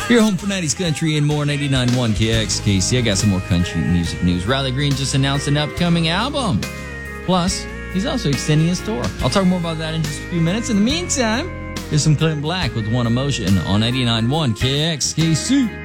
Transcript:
Your home for 90s country and more, 99.1 KXKC. I got some more country music news. Riley Green just announced an upcoming album. Plus, he's also extending his tour. I'll talk more about that in just a few minutes. In the meantime, here's some Clint Black with One Emotion on 99.1 KXKC.